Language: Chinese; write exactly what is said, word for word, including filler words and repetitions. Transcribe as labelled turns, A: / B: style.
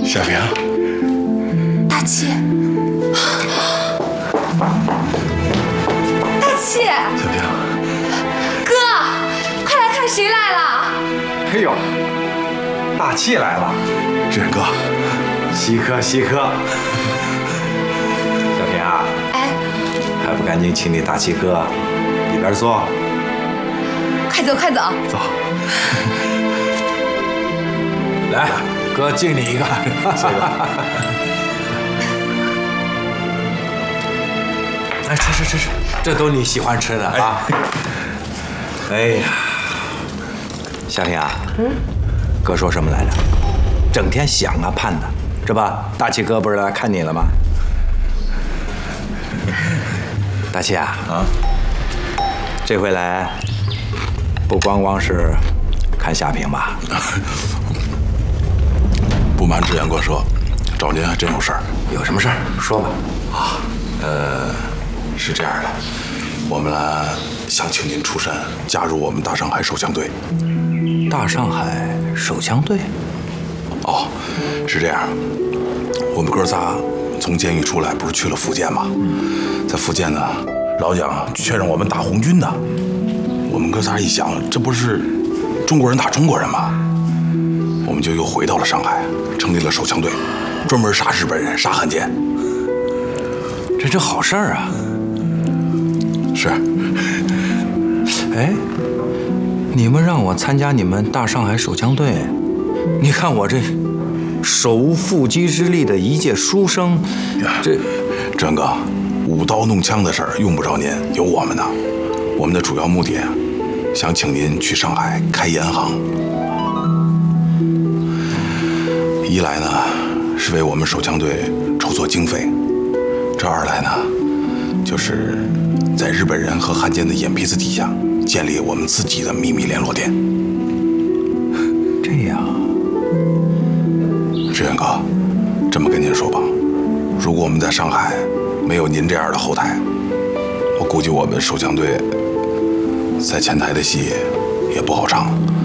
A: 小平，
B: 大七，大七，
A: 小平，
B: 哥，快来看谁来了！
C: 哎呦，大气来了！
A: 志远哥，
C: 稀客稀客。小平啊，
B: 哎，
C: 还不赶紧请你大气哥里边坐？
B: 快走快走！
A: 走。
C: 来，哥敬你一个。谢谢哥。来吃吃吃吃，这都你喜欢吃的啊！哎呀，小平啊，嗯，哥说什么来着？整天想啊盼的，是吧？大气哥不是来看你了吗？大气啊，啊，这回来不光光是看夏平吧？
A: 不瞒志远哥说，找您还真有事儿。
C: 有什么事儿说吧。
A: 啊，呃，是这样的，我们呢想请您出山加入我们大上海手枪队。
C: 大上海手枪队？
A: 哦，是这样，我们哥仨从监狱出来，不是去了福建吗？在福建呢，老蒋却让我们打红军的。我们哥仨一想，这不是中国人打中国人吗？我们就又回到了上海，成立了手枪队，专门杀日本人、杀汉奸。
C: 这这好事儿啊！
A: 是。
C: 哎，你们让我参加你们大上海手枪队，你看我这手无缚鸡之力的一介书生，这
A: 志远哥，舞刀弄枪的事儿用不着您，有我们呢。我们的主要目的，想请您去上海开盐行。一来呢，是为我们手枪队筹措经费；这二来呢，就是在日本人和汉奸的眼皮子底下建立我们自己的秘密联络点。
C: 这样，
A: 志远哥，这么跟您说吧，如果我们在上海没有您这样的后台，我估计我们手枪队在前台的戏也不好唱了。